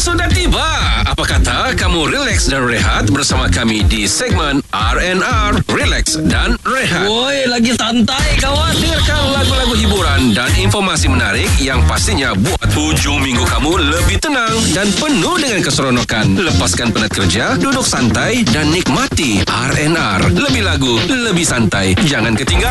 sudah tiba. Apa kata kamu relax dan rehat bersama kami di segmen R&R, Relax dan Rehat. Woi, lagi santai kawan. Dengarkan lagu-lagu hiburan dan informasi menarik yang pastinya buat hujung minggu kamu lebih tenang dan penuh dengan keseronokan. Lepaskan penat kerja, duduk santai dan nikmati R&R. Lebih lagu, lebih santai. Jangan ketinggalan.